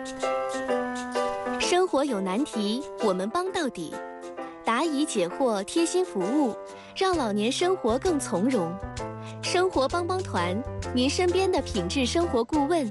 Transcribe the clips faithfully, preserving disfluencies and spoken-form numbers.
生活有难题，我们帮到底。答疑解惑，贴心服务，让老年生活更从容。生活帮帮团，您身边的品质生活顾问。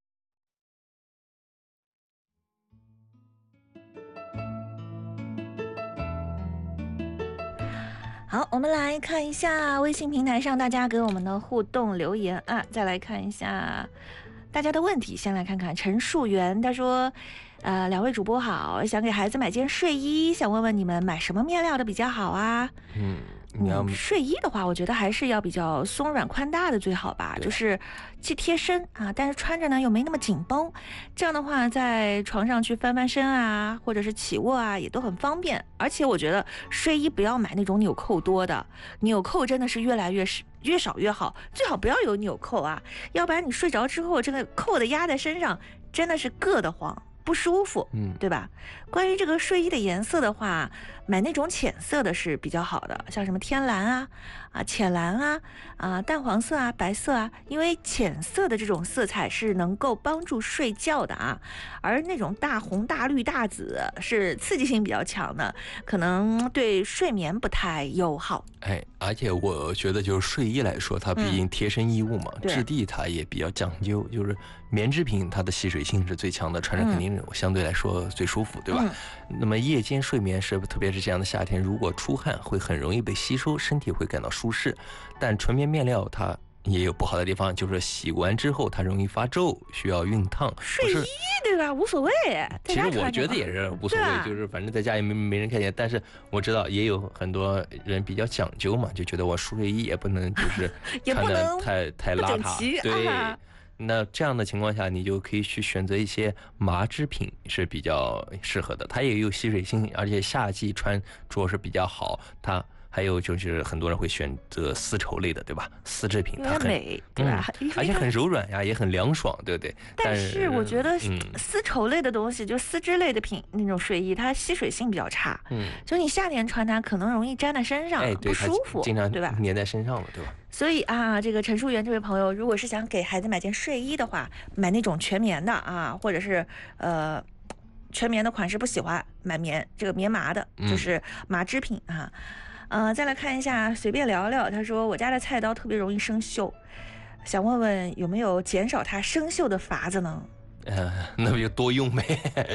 好，我们来看一下微信平台上大家给我们的互动留言啊，再来看一下大家的问题。先来看看陈树元，他说呃，两位主播好，想给孩子买件睡衣，想问问你们买什么面料的比较好啊？ 嗯，你要、 嗯、睡衣的话，我觉得还是要比较松软宽大的最好吧，就是既贴身啊，但是穿着呢又没那么紧绷，这样的话在床上去翻翻身啊，或者是起卧啊，也都很方便。而且我觉得睡衣不要买那种纽扣多的，纽扣真的是越来越少。越少越好，最好不要有纽扣啊，要不然你睡着之后，这个扣的压在身上，真的是硌得慌，不舒服， 嗯， 对吧？关于这个睡衣的颜色的话，买那种浅色的是比较好的，像什么天蓝啊、啊浅蓝啊、啊淡黄色啊、白色啊，因为浅色的这种色彩是能够帮助睡觉的啊，而那种大红、大绿、大紫是刺激性比较强的，可能对睡眠不太友好。 哎，而且我觉得就是睡衣来说，它毕竟贴身衣物嘛， 嗯、 质地它也比较讲究，就是棉制品它的吸水性是最强的，穿着肯定相对来说最舒服，对吧？嗯、那么夜间睡眠是，特别是这样的夏天，如果出汗会很容易被吸收，身体会感到舒适。但纯棉面料它也有不好的地方，就是洗完之后它容易发皱，需要熨烫。 睡衣对吧？无所谓。 其实我觉得也是无所谓， 啊、 就是反正在家也没没人看见。但是我知道也有很多人比较讲究嘛，就觉得我睡衣也不能就是穿的太太邋遢，对。啊，那这样的情况下，你就可以去选择一些麻织品是比较适合的，它也有吸水性，而且夏季穿着是比较好。它还有就是很多人会选择丝绸类的，对吧？丝织品它很美，对吧？ 嗯、而且很柔软呀，也很凉爽，对不对？ 但是我觉得丝绸类的东西，嗯、就丝织类的品那种睡衣，它吸水性比较差。嗯，就你夏天穿它，可能容易粘在身上， 哎、 不舒服， 经常对吧？ 粘在身上了，对吧？ 所以啊，这个陈淑媛这位朋友，如果是想给孩子买件睡衣的话，买那种全棉的啊，或者是呃全棉的款式不喜欢，买棉这个棉麻的，就是麻织品啊。嗯、呃，再来看一下，随便聊聊。他说我家的菜刀特别容易生锈，想问问有没有减少它生锈的法子呢？ 呃，那不就多用呗。